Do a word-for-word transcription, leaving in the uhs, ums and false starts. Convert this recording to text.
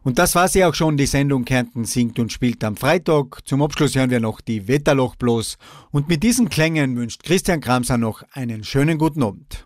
Und das war sie auch schon, die Sendung Kärnten singt und spielt am Freitag. Zum Abschluss hören wir noch die Wetterloch bloß. Und mit diesen Klängen wünscht Christian Kramser noch einen schönen guten Abend.